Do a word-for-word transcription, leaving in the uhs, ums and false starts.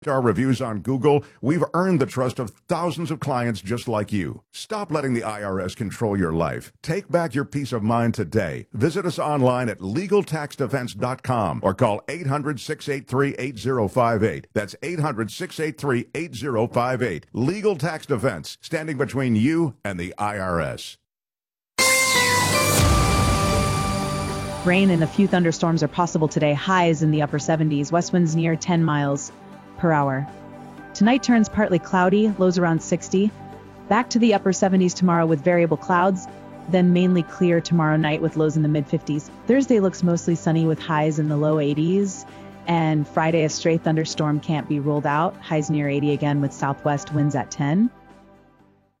Our reviews on Google, we've earned the trust of thousands of clients just like you. Stop letting the I R S control your life. Take back your peace of mind today. Visit us online at legal tax defense dot com or call eight hundred, six eight three, eight zero five eight. That's eight hundred, six eight three, eight zero five eight. Legal Tax Defense, standing between you and the I R S. Rain and a few thunderstorms are possible today. Highs in the upper seventies, west winds near ten miles per hour. Tonight turns partly cloudy, lows around sixty. Back to the upper seventies tomorrow with variable clouds, then mainly clear tomorrow night with lows in the mid fifties. Thursday looks mostly sunny with highs in the low eighties. And Friday, a stray thunderstorm can't be ruled out. Highs near eighty again with southwest winds at ten.